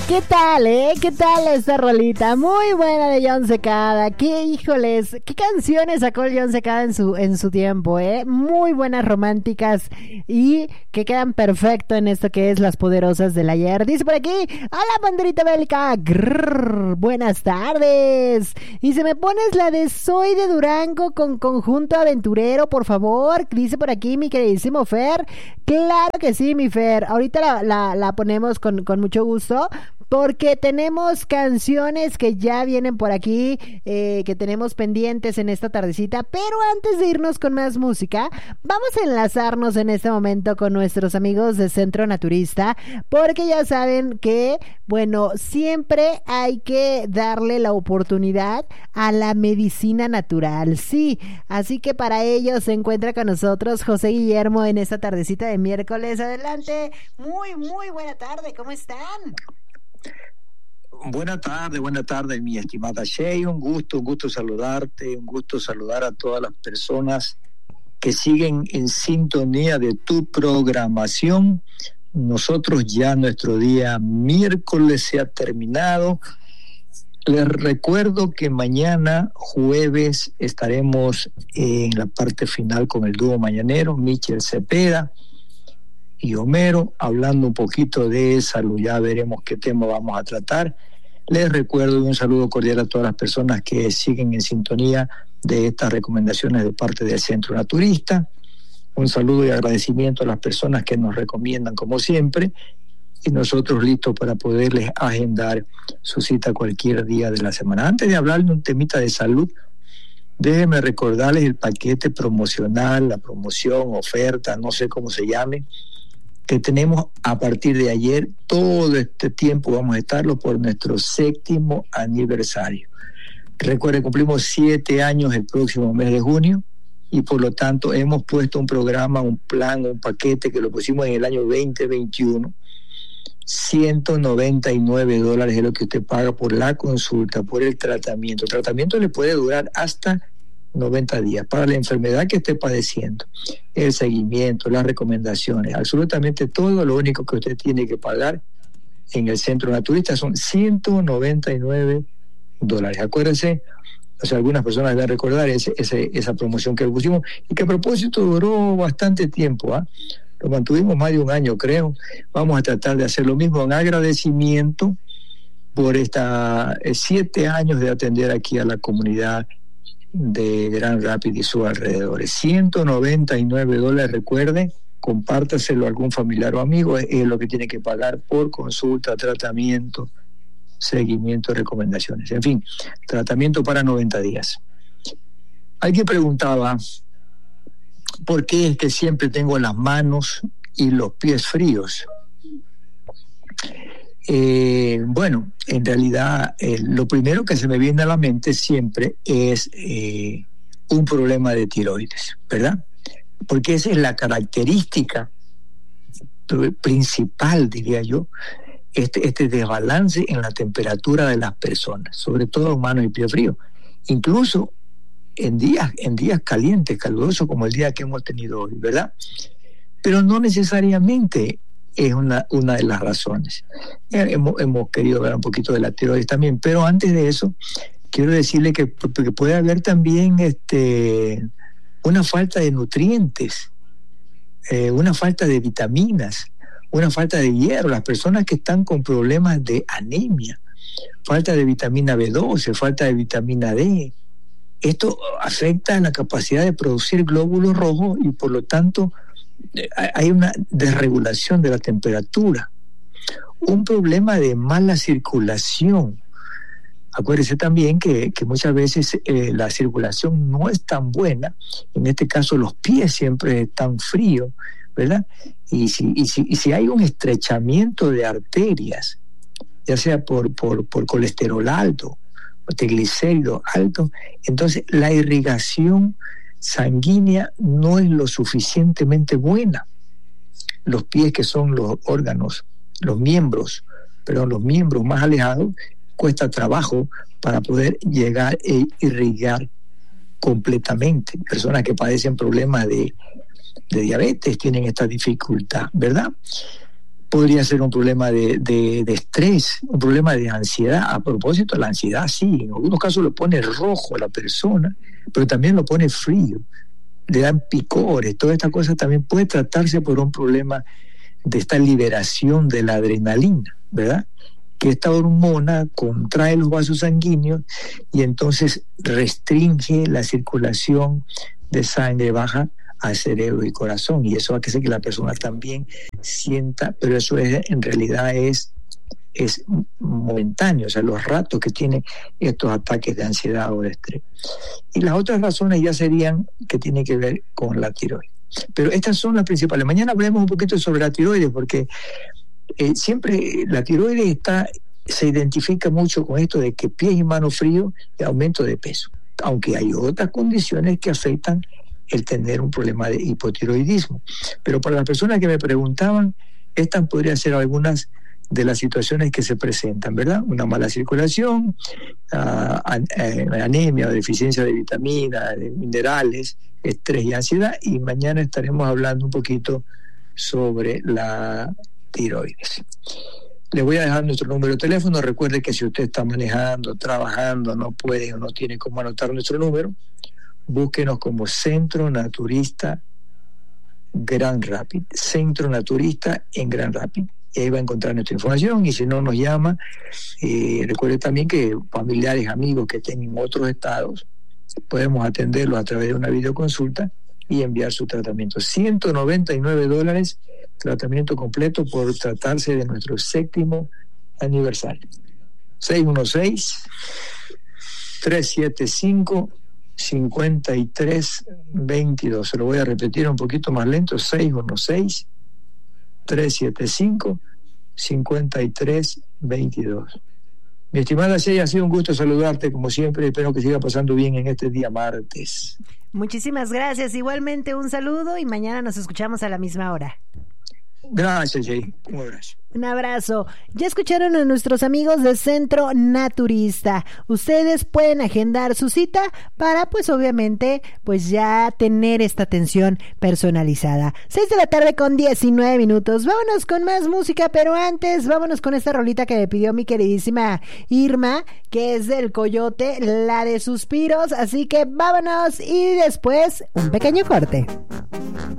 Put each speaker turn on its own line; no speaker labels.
¿Qué tal, ¿Qué tal esta rolita? Muy buena de Jon Secada. Qué híjoles, qué canciones sacó el Jon Secada en su tiempo, Muy buenas románticas y que quedan perfecto en esto que es Las Poderosas del Ayer. Dice por aquí, hola banderita bélica, grrr, buenas tardes. Y se me pones la de Soy de Durango con Conjunto Aventurero, por favor. Dice por aquí mi queridísimo Fer. Claro que sí, mi Fer. Ahorita la ponemos con mucho gusto, porque tenemos canciones que ya vienen por aquí, que tenemos pendientes en esta tardecita. Pero antes de irnos con más música, vamos a enlazarnos en este momento con nuestros amigos de Centro Naturista, porque ya saben que, bueno, siempre hay que darle la oportunidad a la medicina natural, sí. Así que para ello se encuentra con nosotros José Guillermo en esta tardecita de miércoles. Adelante, muy buena tarde, ¿cómo están?
Buena tarde, mi estimada Shay. Un gusto saludarte, un gusto saludar a todas las personas que siguen en sintonía de tu programación. Nosotros ya nuestro día miércoles se ha terminado. Les recuerdo que mañana jueves estaremos en la parte final con el dúo mañanero, Michel Cepeda y Homero, hablando un poquito de salud. Ya veremos qué tema vamos a tratar. Les recuerdo un saludo cordial a todas las personas que siguen en sintonía de estas recomendaciones de parte del Centro Naturista. Un saludo y agradecimiento a las personas que nos recomiendan como siempre, y nosotros listos para poderles agendar su cita cualquier día de la semana. Antes de hablar de un temita de salud, déjenme recordarles el paquete promocional, la promoción, oferta, no sé cómo se llame, que tenemos a partir de ayer. Todo este tiempo vamos a estarlo por nuestro 7º aniversario. Recuerden, cumplimos 7 años el próximo mes de junio, y por lo tanto hemos puesto un programa, un plan, un paquete que lo pusimos en el año 2021. $199 es lo que usted paga por la consulta, por el tratamiento. El tratamiento le puede durar hasta 90 días para la enfermedad que esté padeciendo, el seguimiento, las recomendaciones, absolutamente todo. Lo único que usted tiene que pagar en el Centro Naturista son $199. Acuérdense, o sea, algunas personas deben recordar esa promoción que pusimos, y que a propósito duró bastante tiempo, Lo mantuvimos más de un año, creo. Vamos a tratar de hacer lo mismo en agradecimiento por 7 años de atender aquí a la comunidad de Grand Rapids y sus alrededores. $199, recuerden, compártaselo a algún familiar o amigo. Es lo que tiene que pagar por consulta, tratamiento, seguimiento, recomendaciones, en fin, tratamiento para 90 días. Alguien preguntaba por qué es que siempre tengo las manos y los pies fríos. Bueno, en realidad lo primero que se me viene a la mente siempre es un problema de tiroides, ¿verdad? Porque esa es la característica principal, diría yo, este desbalance en la temperatura de las personas, sobre todo manos y pies fríos. Incluso en días calientes, calurosos, como el día que hemos tenido hoy, ¿verdad? Pero no necesariamente es una de las razones. Hemos querido ver un poquito de la tiroides también, pero antes de eso quiero decirle que puede haber también una falta de nutrientes, una falta de vitaminas, una falta de hierro. Las personas que están con problemas de anemia, falta de vitamina B12, falta de vitamina D, esto afecta la capacidad de producir glóbulos rojos, y por lo tanto hay una desregulación de la temperatura, un problema de mala circulación. Acuérdese también que muchas veces la circulación no es tan buena. En este caso los pies siempre están fríos, ¿verdad? Y si hay un estrechamiento de arterias, ya sea por colesterol alto o triglicéridos altos, entonces la irrigación sanguínea no es lo suficientemente buena. Los pies, que son los órganos, los miembros más alejados, cuesta trabajo para poder llegar e irrigar completamente. Personas que padecen problemas de diabetes tienen esta dificultad, ¿verdad? Podría ser un problema de estrés, un problema de ansiedad. A propósito, la ansiedad sí, en algunos casos lo pone rojo a la persona, pero también lo pone frío, le dan picores. Toda esta cosa también puede tratarse por un problema de esta liberación de la adrenalina, ¿verdad? Que esta hormona contrae los vasos sanguíneos y entonces restringe la circulación de sangre baja al cerebro y corazón, y eso hace que la persona también sienta, pero eso en realidad es momentáneo, o sea, los ratos que tiene estos ataques de ansiedad o de estrés. Y las otras razones ya serían que tienen que ver con la tiroides. Pero estas son las principales. Mañana hablaremos un poquito sobre la tiroides, porque siempre la tiroides se identifica mucho con esto de que pies y manos fríos y aumento de peso, aunque hay otras condiciones que afectan el tener un problema de hipotiroidismo. Pero para las personas que me preguntaban, estas podrían ser algunas de las situaciones que se presentan, ¿verdad? Una mala circulación, anemia o deficiencia de vitaminas, de minerales, estrés y ansiedad, y mañana estaremos hablando un poquito sobre la tiroides. Les voy a dejar nuestro número de teléfono. Recuerde que si usted está manejando, trabajando, no puede o no tiene cómo anotar nuestro número, búsquenos como Centro Naturista Grand Rapid, Centro Naturista en Grand Rapid. Y ahí va a encontrar nuestra información, y si no nos llama, recuerde también que familiares, amigos que estén en otros estados, podemos atenderlos a través de una videoconsulta y enviar su tratamiento. $199, tratamiento completo por tratarse de nuestro 7º aniversario. 616-375-5322. Se lo voy a repetir un poquito más lento. 616-375-5322. Mi estimada Sheila, ha sido un gusto saludarte como siempre. Espero que siga pasando bien en este día martes.
Muchísimas gracias. Igualmente un saludo y mañana nos escuchamos a la misma hora.
Gracias, Jay. Un abrazo.
Un abrazo. Ya escucharon a nuestros amigos de Centro Naturista. Ustedes pueden agendar su cita para, pues obviamente, pues ya tener esta atención personalizada. 6:19 p.m. Vámonos con más música, pero antes vámonos con esta rolita que me pidió mi queridísima Irma, que es del Coyote, la de Suspiros. Así que vámonos y después un pequeño corte.